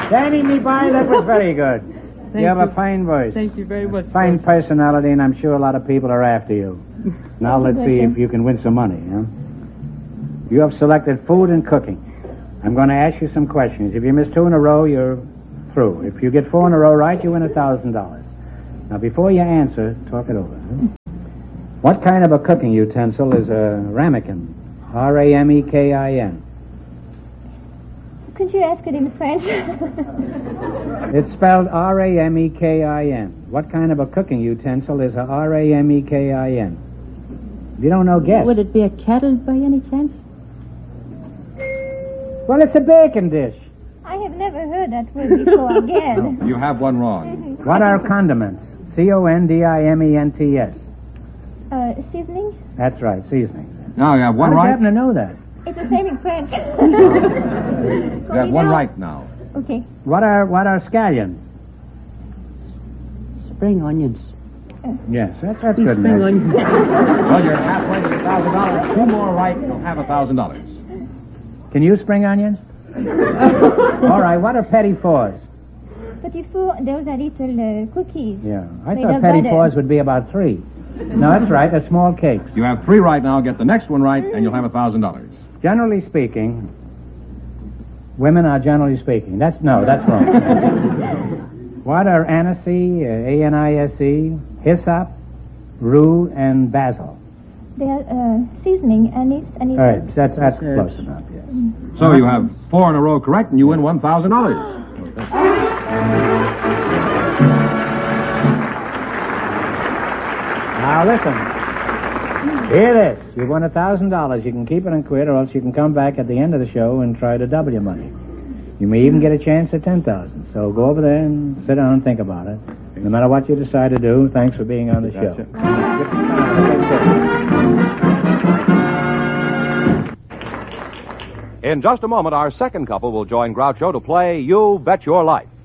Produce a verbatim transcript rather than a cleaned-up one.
Standing me by, that was very good. Thank you have you. a fine voice. Thank you very much. Fine boss. personality, and I'm sure a lot of people are after you. Now let's see if you can win some money, huh? You have selected food and cooking. I'm going to ask you some questions. If you miss two in a row, you're through. If you get four in a row right, you win a thousand dollars. Now, before you answer, talk it over. Huh? What kind of a cooking utensil is a ramekin? R A M E K I N. Could you ask it in French? It's spelled R A M E K I N. What kind of a cooking utensil is a R A M E K I N? If you don't know, guess. Would it be a kettle by any chance? Well, it's a baking dish. I have never heard that word before again. You have one wrong. What are condiments? C O N D I M E N T S. Uh, seasoning? That's right, seasonings. Now you have one How did right. you happen to know that? It's the same in French. You have one right now. Okay. What are what are scallions? Spring onions. Yes, that's, that's Spring good enough. onions. Well, you're halfway to a thousand dollars. Two more right, and you'll have a thousand dollars. Can you spring onions? All right, what are petit fours? Petit four, those are little uh, cookies. Yeah, I Made thought of petit butter. fours would be about three. No, that's right, they're small cakes. You have three right now. Get the next one right, and you'll have a thousand dollars. Generally speaking, women are generally speaking. That's, no, that's wrong. What are anise, uh, A N I S E, hyssop, rue, and basil? They are uh, seasoning, anise, anise. Herbs, that's, that's close enough, yes. So you have four in a row correct, and you win one thousand dollars. Now listen. Hear this. You won a thousand dollars. You can keep it and quit, or else you can come back at the end of the show and try to double your money. You may even get a chance at ten thousand. So go over there and sit down and think about it. No matter what you decide to do, thanks for being on the show. In just a moment, our second couple will join Groucho to play You Bet Your Life.